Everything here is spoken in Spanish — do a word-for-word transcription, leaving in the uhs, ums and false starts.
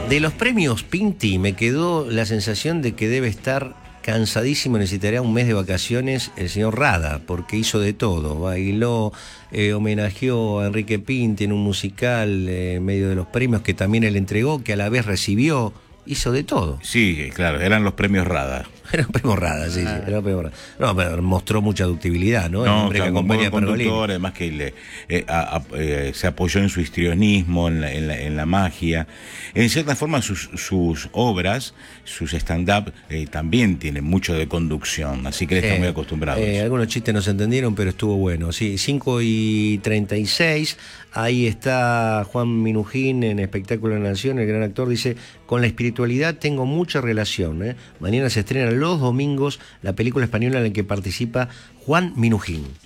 De los premios Pinti me quedó la sensación de que debe estar cansadísimo, necesitaría un mes de vacaciones el señor Rada, porque hizo de todo, bailó, eh, homenajeó a Enrique Pinti en un musical eh, en medio de los premios que también él entregó, que a la vez recibió, hizo de todo. Sí, claro, eran los premios Rada. Era un premio Rada, sí, Ah. sí, era un premio Rada. No, pero mostró mucha ductibilidad, ¿no? El No, hombre claro, que un buen acompaña a Pergolini. conductor, además que le, eh, a- a- eh, se apoyó en su histrionismo, en la, en la, en la magia. En cierta forma sus, sus obras, sus stand-up, eh, también tienen mucho de conducción, así que él está Sí. muy acostumbrado. a Eh, eso. algunos chistes no se entendieron, pero estuvo bueno. Sí, cinco y treinta y seis. Ahí está Juan Minujín en Espectáculo de la Nación, el gran actor, dice: con la espiritualidad tengo mucha relación. ¿eh? Mañana se estrena los domingos la película española en la que participa Juan Minujín.